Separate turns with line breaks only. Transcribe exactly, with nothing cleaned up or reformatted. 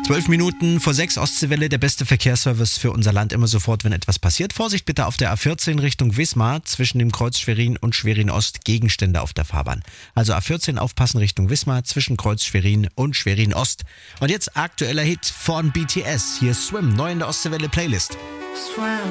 Zwölf Minuten vor sechs, Ostseewelle, der beste Verkehrsservice für unser Land immer sofort, wenn etwas passiert. Vorsicht bitte auf der A vierzehn Richtung Wismar, zwischen dem Kreuz Schwerin und Schwerin Ost, Gegenstände auf der Fahrbahn. Also A vierzehn aufpassen Richtung Wismar, zwischen Kreuz Schwerin und Schwerin Ost. Und jetzt aktueller Hit von B T S, hier Swim, neu in der Ostseewelle Playlist.
Swim.